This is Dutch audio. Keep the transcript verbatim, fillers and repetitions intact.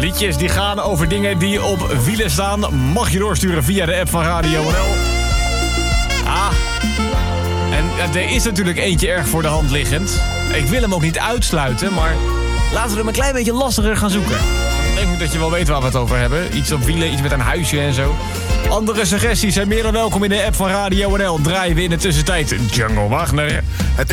liedjes die gaan over dingen die op wielen staan. Mag je doorsturen via de app van Radio N L. Ah, en er is natuurlijk eentje erg voor de hand liggend. Ik wil hem ook niet uitsluiten, maar laten we hem een klein beetje lastiger gaan zoeken. Ik denk dat je wel weet waar we het over hebben. Iets op wielen, iets met een huisje en zo. Andere suggesties zijn meer dan welkom in de app van Radio N L. Draaien we in de tussentijd Django Wagner. Het